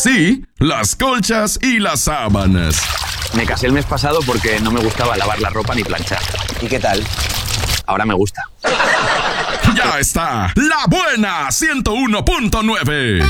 sí, las colchas y las sábanas. Me casé el mes pasado porque no me gustaba lavar la ropa ni planchar. ¿Y qué tal? Ahora me gusta. Ya está, La Buena 101.9.